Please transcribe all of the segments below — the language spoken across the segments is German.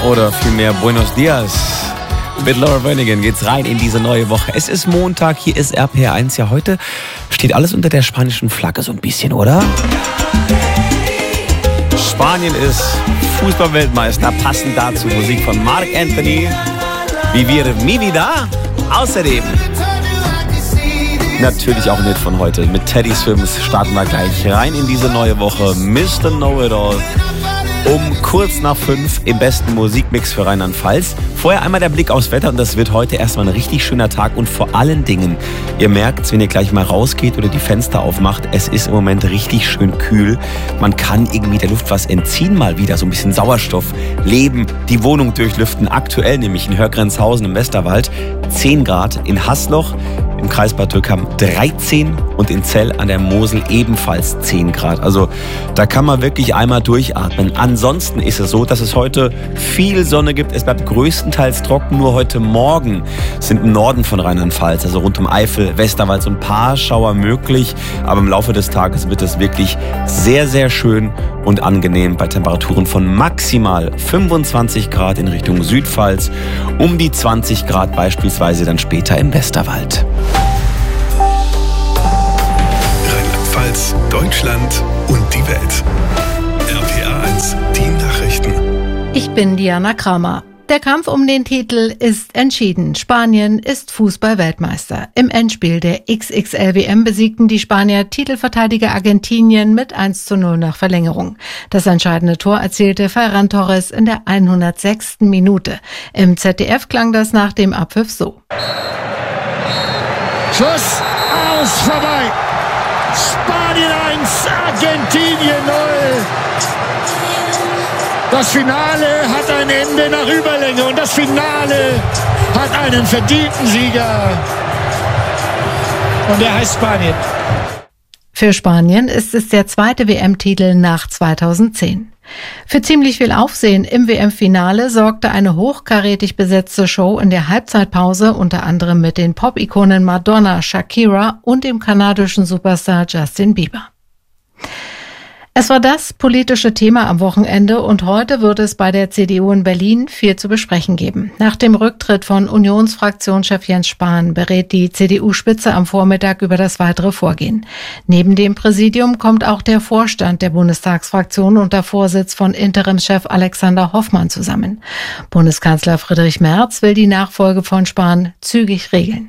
oder vielmehr Buenos Dias. Mit Laura Branigan geht's rein in diese neue Woche. Es ist Montag, hier ist RPR1. Ja, heute steht alles unter der spanischen Flagge so ein bisschen, oder? Spanien ist Fußballweltmeister, passend dazu Musik von Marc Anthony, Vivir mi vida. Außerdem natürlich auch nicht von heute. Mit Teddy Swims starten wir gleich rein in diese neue Woche. Mr. Know-It-All. Um kurz nach 5 im besten Musikmix für Rheinland-Pfalz. Vorher einmal der Blick aufs Wetter und das wird heute erstmal ein richtig schöner Tag und vor allen Dingen, ihr merkt, wenn ihr gleich mal rausgeht oder die Fenster aufmacht, es ist im Moment richtig schön kühl. Man kann irgendwie der Luft was entziehen mal wieder, so ein bisschen Sauerstoff, leben, die Wohnung durchlüften. Aktuell nämlich in Hörgrenzhausen im Westerwald 10 Grad, in Hasloch im Kreis Bad Dürkheim 13 und in Zell an der Mosel ebenfalls 10 Grad. Also da kann man wirklich einmal durchatmen. Ansonsten ist es so, dass es heute viel Sonne gibt. Es bleibt größtenteils trocken. Nur heute Morgen sind im Norden von Rheinland-Pfalz, also rund um Eifel, Westerwald, so ein paar Schauer möglich. Aber im Laufe des Tages wird es wirklich sehr, sehr schön und angenehm bei Temperaturen von maximal 25 Grad in Richtung Südpfalz, um die 20 Grad beispielsweise dann später im Westerwald. Rheinland-Pfalz, Deutschland und die Welt. RPR1, die Nachrichten. Ich bin Diana Kramer. Der Kampf um den Titel ist entschieden. Spanien ist Fußball-Weltmeister. Im Endspiel der XXL-WM besiegten die Spanier Titelverteidiger Argentinien mit 1:0 nach Verlängerung. Das entscheidende Tor erzielte Ferran Torres in der 106. Minute. Im ZDF klang das nach dem Abpfiff so. Schuss aus, vorbei. Spanien 1, Argentinien 0. Das Finale hat ein Ende nach Überlänge und das Finale hat einen verdienten Sieger. Und der heißt Spanien. Für Spanien ist es der zweite WM-Titel nach 2010. Für ziemlich viel Aufsehen im WM-Finale sorgte eine hochkarätig besetzte Show in der Halbzeitpause, unter anderem mit den Pop-Ikonen Madonna, Shakira und dem kanadischen Superstar Justin Bieber. Es war das politische Thema am Wochenende und heute wird es bei der CDU in Berlin viel zu besprechen geben. Nach dem Rücktritt von Unionsfraktionschef Jens Spahn berät die CDU-Spitze am Vormittag über das weitere Vorgehen. Neben dem Präsidium kommt auch der Vorstand der Bundestagsfraktion unter Vorsitz von Interimschef Alexander Hoffmann zusammen. Bundeskanzler Friedrich Merz will die Nachfolge von Spahn zügig regeln.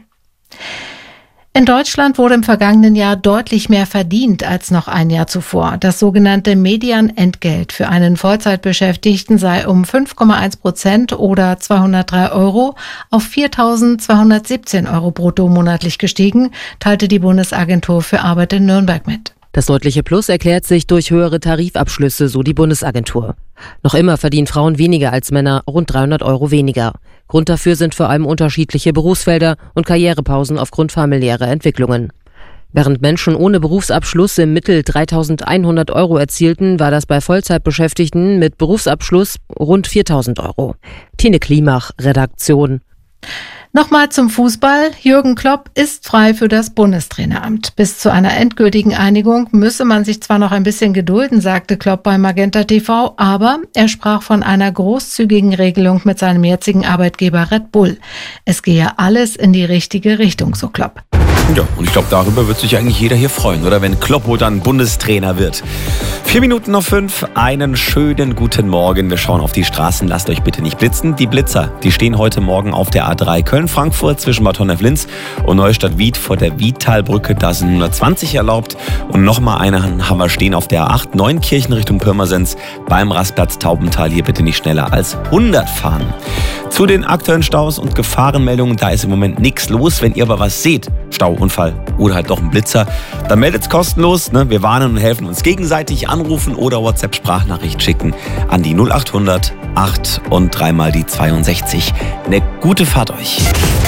In Deutschland wurde im vergangenen Jahr deutlich mehr verdient als noch ein Jahr zuvor. Das sogenannte Medianentgelt für einen Vollzeitbeschäftigten sei um 5,1% oder 203 € auf 4.217 € brutto monatlich gestiegen, teilte die Bundesagentur für Arbeit in Nürnberg mit. Das deutliche Plus erklärt sich durch höhere Tarifabschlüsse, so die Bundesagentur. Noch immer verdienen Frauen weniger als Männer, rund 300 € weniger. Grund dafür sind vor allem unterschiedliche Berufsfelder und Karrierepausen aufgrund familiärer Entwicklungen. Während Menschen ohne Berufsabschluss im Mittel 3.100 € erzielten, war das bei Vollzeitbeschäftigten mit Berufsabschluss rund 4.000 €. Tine Klimach, Redaktion. Nochmal zum Fußball. Jürgen Klopp ist frei für das Bundestraineramt. Bis zu einer endgültigen Einigung müsse man sich zwar noch ein bisschen gedulden, sagte Klopp bei Magenta TV, aber er sprach von einer großzügigen Regelung mit seinem jetzigen Arbeitgeber Red Bull. Es gehe alles in die richtige Richtung, so Klopp. Ja, und ich glaube, darüber wird sich eigentlich jeder hier freuen, oder? Wenn Kloppo dann Bundestrainer wird. 4 Minuten nach 5, einen schönen guten Morgen. Wir schauen auf die Straßen, lasst euch bitte nicht blitzen. Die Blitzer, die stehen heute Morgen auf der A3 Köln-Frankfurt zwischen Bad Honnef-Linz und Neustadt-Wied vor der Wiedtalbrücke. Da sind 120 erlaubt. Und nochmal eine haben wir stehen auf der A8 Neunkirchen Richtung Pirmasens beim Rastplatz Taubental. Hier bitte nicht schneller als 100 fahren. Zu den aktuellen Staus und Gefahrenmeldungen, da ist im Moment nichts los. Wenn ihr aber was seht, Stauunfall oder halt doch ein Blitzer, dann meldet's kostenlos. Wir warnen und helfen uns gegenseitig. Anrufen oder WhatsApp-Sprachnachricht schicken an die 0800 8 und 3 mal die 62. Eine gute Fahrt euch.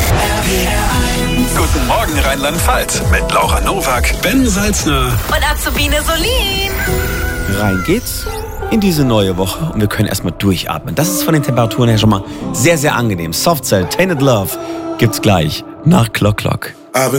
Guten Morgen Rheinland-Pfalz mit Laura Nowak, Ben Salzner und Azubine Solin. Rein geht's in diese neue Woche und wir können erstmal durchatmen. Das ist von den Temperaturen her schon mal sehr, sehr angenehm. Soft Cell, Tainted Love gibt's gleich nach Clock Clock.